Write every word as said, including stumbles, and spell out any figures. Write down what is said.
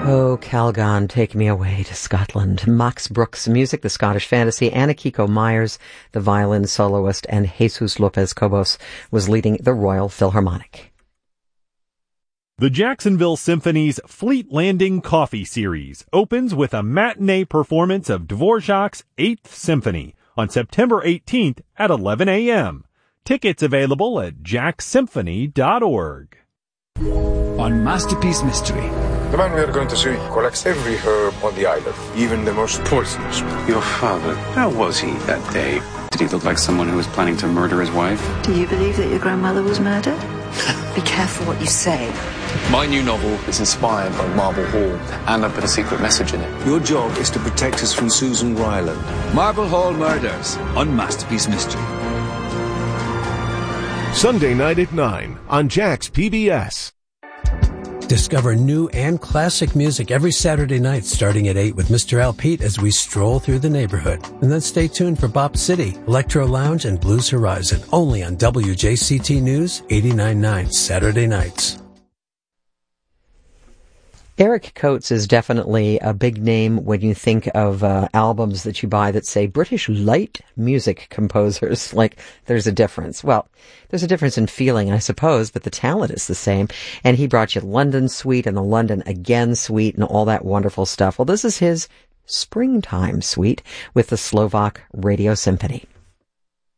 Oh, Calgon, take me away to Scotland. Max Brooks' music, the Scottish fantasy. Anna-Kiko Myers, the violin soloist, and Jesus Lopez Cobos was leading the Royal Philharmonic. The Jacksonville Symphony's Fleet Landing Coffee Series opens with a matinee performance of Dvorak's Eighth Symphony on September eighteenth at eleven a.m. Tickets available at jack symphony dot org. On Masterpiece Mystery. The man we are going to see collects every herb on the island, even the most poisonous. Your father, how was he that day? Did he look like someone who was planning to murder his wife? Do you believe that your grandmother was murdered? Be careful what you say. My new novel is inspired by Marble Hall, and I put a secret message in it. Your job is to protect us from Susan Ryland. Marble Hall Murders on Masterpiece Mystery. Sunday night at nine on Jack's P B S. Discover new and classic music every Saturday night starting at eight with Mister Al Pete as we stroll through the neighborhood. And then stay tuned for Bop City, Electro Lounge, and Blues Horizon, only on W J C T News eighty-nine point nine Saturday nights. Eric Coates is definitely a big name when you think of uh, albums that you buy that say British light music composers. Like, there's a difference. Well, there's a difference in feeling, I suppose, but the talent is the same. And he brought you London Suite and the London Again Suite and all that wonderful stuff. Well, this is his Springtime Suite with the Slovak Radio Symphony.